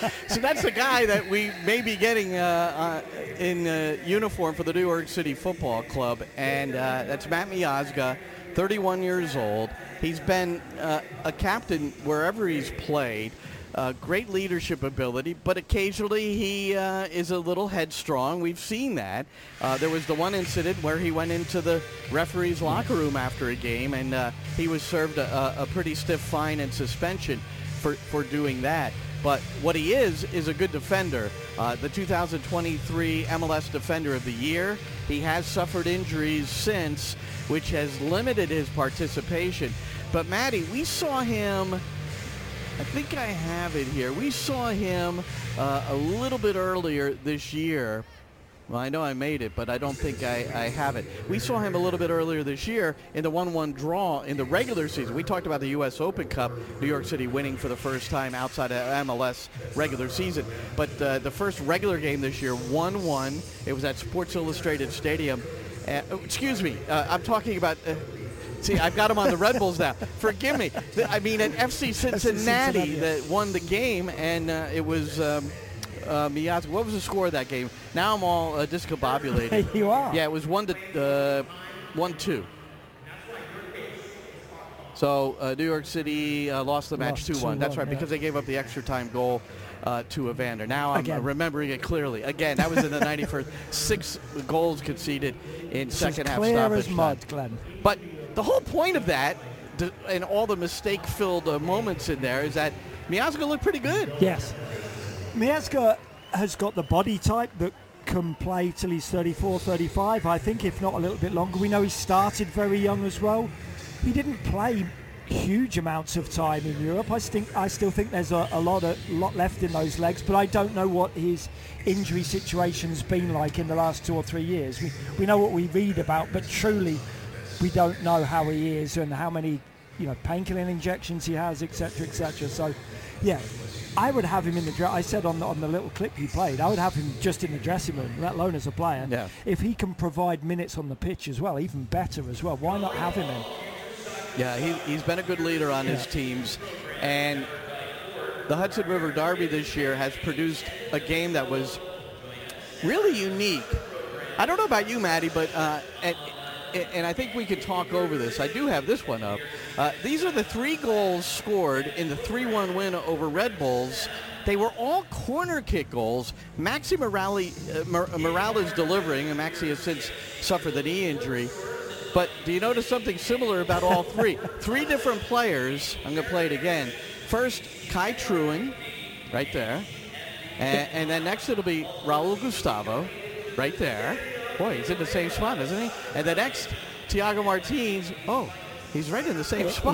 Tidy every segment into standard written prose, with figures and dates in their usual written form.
So that's the guy that we may be getting in uniform for the New York City Football Club, and that's Matt Miazga, 31 years old. He's been a captain wherever he's played. Great leadership ability, but occasionally he is a little headstrong. We've seen that. There was the one incident where he went into the referee's locker room after a game, and he was served a pretty stiff fine and suspension for doing that. But what he is a good defender. The 2023 MLS Defender of the Year. He has suffered injuries since, which has limited his participation. But, Maddie, we saw him... I think I have it here. We saw him a little bit earlier this year. Well, I know I made it, but I don't think I have it. We saw him a little bit earlier this year in the 1-1 draw in the regular season. We talked about the U.S. Open Cup, New York City winning for the first time outside of MLS regular season. But the first regular game this year, 1-1. It was at Sports Illustrated Stadium. Excuse me. I'm talking about... See, I've got him on the Red Bulls now. Forgive me. I mean, at FC Cincinnati that won the game, and it was Miazga. What was the score of that game? Now I'm all discombobulated. You are. Yeah, it was 1-2. So New York City lost the match 2-1. That's right, because they gave up the extra time goal to Evander. Now I'm remembering it clearly. Again, that was in the 91st. 6 goals conceded in second half stoppage. Clear as mud, Glenn. But the whole point of that, and all the mistake-filled moments in there, is that Miazga looked pretty good. Yes. Miazga has got the body type that can play till he's 34, 35, I think, if not a little bit longer. We know he started very young as well. He didn't play huge amounts of time in Europe. I still think there's a lot left in those legs, but I don't know what his injury situation's been like in the last 2 or 3 years. We know what we read about, but truly we don't know how he is and how many, painkilling injections he has, etc., etc. So, yeah, I would have him in the I said on the little clip he played, I would have him just in the dressing room, let alone as a player. Yeah. If he can provide minutes on the pitch as well, even better as well, why not have him in? Yeah, he's been a good leader on his teams, and the Hudson River Derby this year has produced a game that was really unique. I don't know about you, Maddie, but and I think we could talk over this. I do have this one up. These are the 3 goals scored in the 3-1 win over Red Bulls. They were all corner kick goals. Maxi Morales delivering, and Maxi has since suffered the knee injury. But do you notice something similar about all 3? 3 different players. I'm going to play it again. First, Kai Truin, right there. And then next it'll be Raul Gustavo, right there. Boy, he's in the same spot, isn't he? And the next, Thiago Martins. Oh, he's right in the same spot.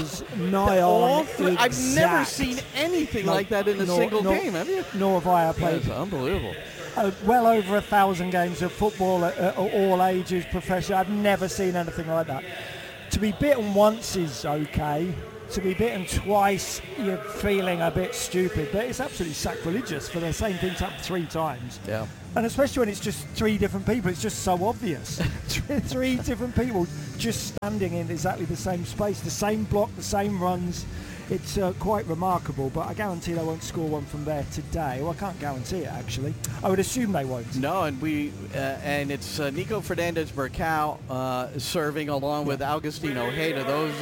I've never seen anything like that in a single game, have you? Nor have I played. That's unbelievable. Well over 1,000 games of football at all ages, professional. I've never seen anything like that. To be bitten once is okay. To be bitten twice, you're feeling a bit stupid. But it's absolutely sacrilegious for the same thing to happen 3 times. Yeah. And especially when it's just 3 different people, it's just so obvious. 3 different people just standing in exactly the same space, the same block, the same runs. It's quite remarkable, but I guarantee they won't score one from there today. Well, I can't guarantee it, actually. I would assume they won't. No, and and it's Nico Fernandez-Mercado serving along with Agustin Ojeda. Those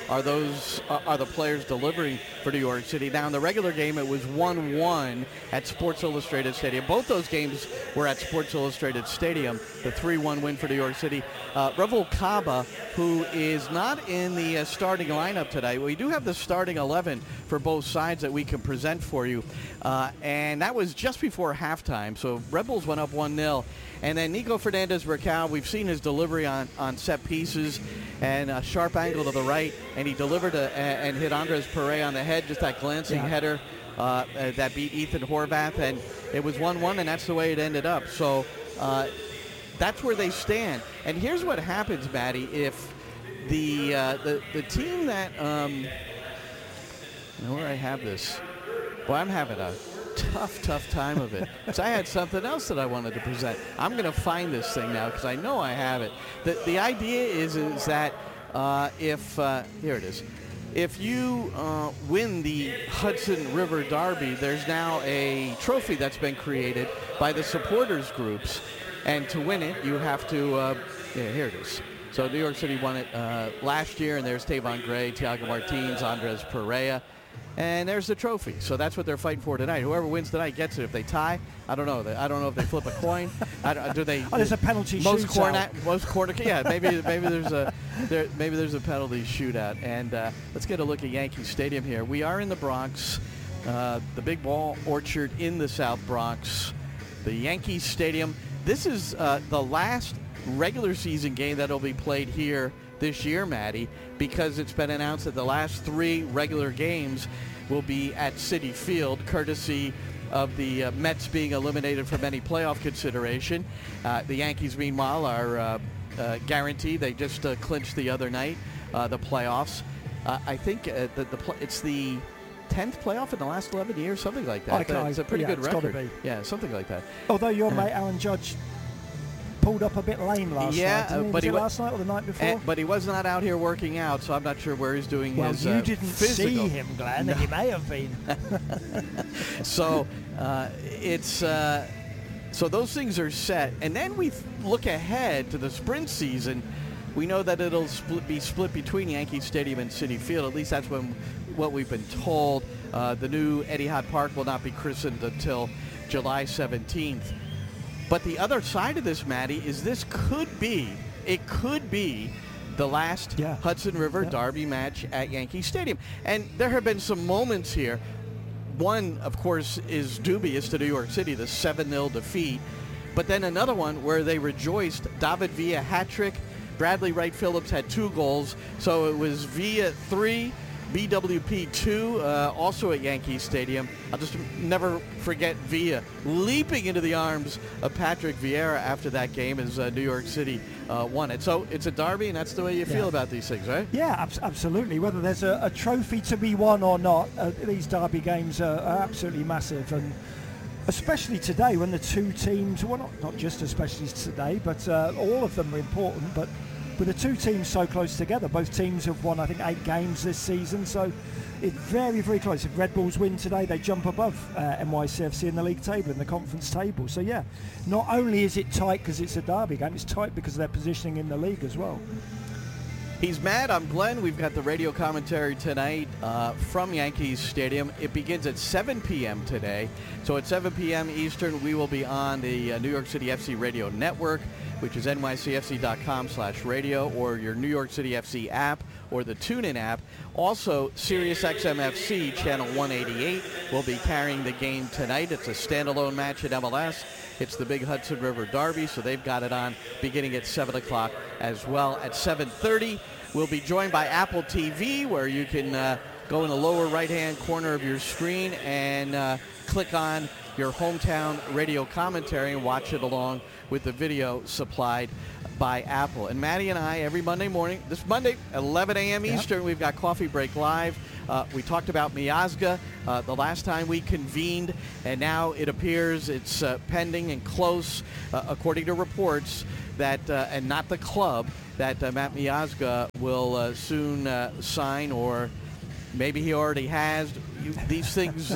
are the players delivering for New York City. Now, in the regular game, it was 1-1 at Sports Illustrated Stadium. Both those games were at Sports Illustrated Stadium, the 3-1 win for New York City. Revol Kaba, who is not in the starting lineup today. We do have the starting 11 for both sides that we can present for you. And that was just before halftime. So Red Bulls went up 1-0. And then Nico Fernandez-Mercado, we've seen his delivery on set pieces and a sharp angle to the right. And he delivered and hit Andres Pere on the head, just that glancing header that beat Ethan Horvath. And it was 1-1, and that's the way it ended up. So that's where they stand. And here's what happens, Maddie, if the team that where I have this. Boy, I'm having a tough time of it. So I had something else that I wanted to present. I'm going to find this thing now because I know I have it. The idea is that if here it is. if you win the Hudson River Derby, there's now a trophy that's been created by the supporters groups. And to win it, you have to, here it is. So New York City won it last year, and there's Tavon Gray, Tiago Martins, Andres Pereira. And there's the trophy. So that's what they're fighting for tonight. Whoever wins tonight gets it. If they tie, I don't know. I don't know if they flip a coin. Do they? Oh, there's a penalty shootout. Most corner. Yeah, maybe there's a penalty shootout. And let's get a look at Yankee Stadium here. We are in the Bronx, the Big Ball Orchard in the South Bronx, the Yankee Stadium. This is the last regular season game that will be played here this year, Maddie, because it's been announced that the last 3 regular games will be at Citi Field, courtesy of the Mets being eliminated from any playoff consideration. The Yankees, meanwhile, are guaranteed. They just clinched the other night the playoffs. I think it's the 10th playoff in the last 11 years, something like that. It's a pretty good record. Yeah, something like that. Although your mate Aaron Judge pulled up a bit lame last night. But last night or the night before? But he was not out here working out, so I'm not sure where he's doing his you didn't physical. See him, Glenn, and he may have been. So so those things are set, and then we look ahead to the sprint season. We know that it'll be split between Yankee Stadium and Citi Field. At least that's what we've been told. The new Etihad Park will not be christened until July 17th. But the other side of this, Maddie, is it could be the last Hudson River Derby match at Yankee Stadium. And there have been some moments here. One, of course, is dubious to New York City, the 7-0 defeat. But then another one where they rejoiced. David Villa hat-trick. Bradley Wright Phillips had 2 goals. So it was Villa 3, BWP 2, also at Yankee Stadium. I'll just never forget Villa leaping into the arms of Patrick Vieira after that game as New York City won it. So it's a derby, and that's the way you feel about these things, right? Yeah, absolutely. Whether there's a trophy to be won or not, these derby games are absolutely massive. And especially today when the 2 teams, well, not just especially today, but all of them are important, but with the 2 teams so close together, both teams have won, I think, 8 games this season, so it's very, very close. If Red Bulls win today, they jump above NYCFC in the league table, in the conference table. So, yeah, not only is it tight because it's a derby game, it's tight because of their positioning in the league as well. He's Matt. I'm Glenn. We've got the radio commentary tonight from Yankees Stadium. It begins at 7 p.m. today. So at 7 p.m. Eastern, we will be on the New York City FC radio network, which is nycfc.com/radio, or your New York City FC app, or the TuneIn app. Also, SiriusXM FC channel 188 will be carrying the game tonight. It's a standalone match at MLS. It's the big Hudson River Derby, so they've got it on beginning at 7 o'clock as well. At 7:30, we'll be joined by Apple TV, where you can go in the lower right-hand corner of your screen and click on your hometown radio commentary and watch it along with the video supplied by Apple. And Maddie and I, every Monday morning, this Monday, 11 a.m. Eastern, we've got Coffee Break Live. We talked about Miazga the last time we convened, and now it appears it's pending and close, according to reports, that, and not the club, that Matt Miazga will soon sign, or maybe he already has. These things,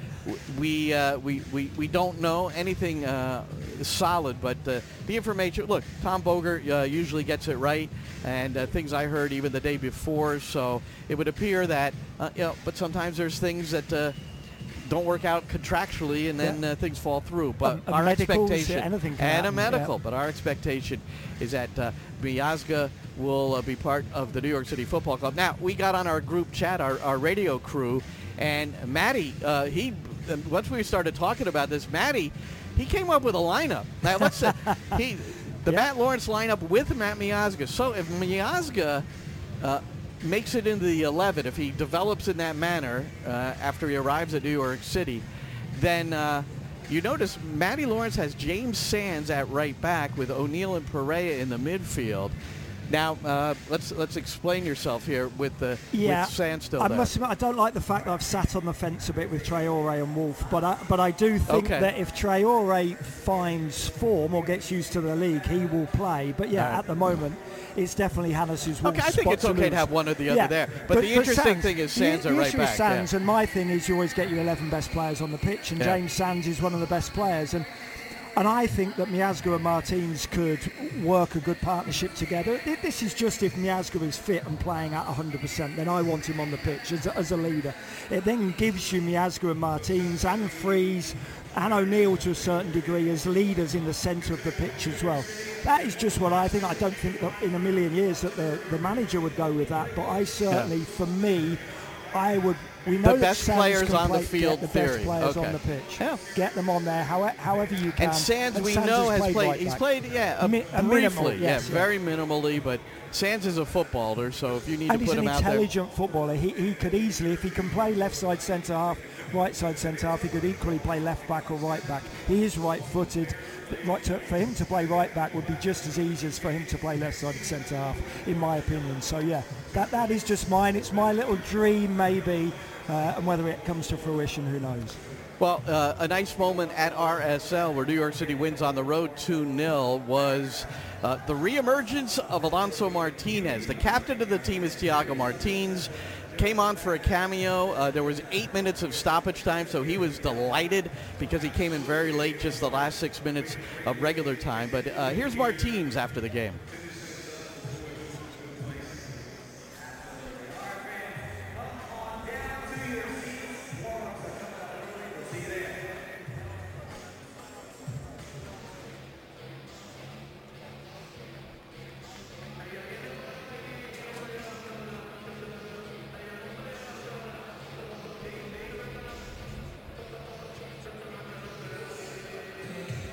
we don't know anything solid, but the information, look, Tom Bogert usually gets it right, and things I heard even the day before, so it would appear that, but sometimes there's things that don't work out contractually, and then things fall through. But our expectation, and a medical, but our expectation is that Miazga will be part of the New York City Football Club. Now, we got on our group chat, our radio crew, and Matty, once we started talking about this, Matty, he came up with a lineup. Now, let's say Matt Lawrence lineup with Matt Miazga. So if Miazga makes it into the 11, if he develops in that manner after he arrives at New York City, then you notice Matty Lawrence has James Sands at right back with O'Neal and Pereira in the midfield. Now, let's explain yourself here with Sands still I there. must admit, I don't like the fact that I've sat on the fence a bit with Traore and Wolf, but I do think that if Traore finds form or gets used to the league, he will play. But at the moment, it's definitely Hannes who's I think it's okay to have one or the other there. But the interesting thing is Sands are right back. The issue is Sands, and my thing is you always get your 11 best players on the pitch, and James Sands is one of the best players. And I think that Miazga and Martins could work a good partnership together. This is just if Miazga is fit and playing at 100%, then I want him on the pitch as a leader. It then gives you Miazga and Martins and Freeze and O'Neill to a certain degree as leaders in the centre of the pitch as well. That is just what I think. I don't think that in a million years that the manager would go with that, but I certainly, for me, I would. We know the best players on the field the theory. best players on the pitch. Yeah. Get them on there however you can. And Sands, we know, has played. Right he's played, briefly, very minimally. But Sands is a footballer, so if you need to put him out there, he's an intelligent footballer. He could easily, if he can play left side centre half, right side centre half, he could equally play left back or right back. He is right-footed. For him to play right back would be just as easy as for him to play left-sided centre half, in my opinion. So that is just mine. It's my little dream, maybe, and whether it comes to fruition, who knows. Well, a nice moment at RSL where New York City wins on the road 2-0 was the reemergence of Alonso Martinez. The captain of the team is Thiago Martins. Came on for a cameo. There was 8 minutes of stoppage time, so he was delighted because he came in very late, just the last 6 minutes of regular time. But here's Martins after the game.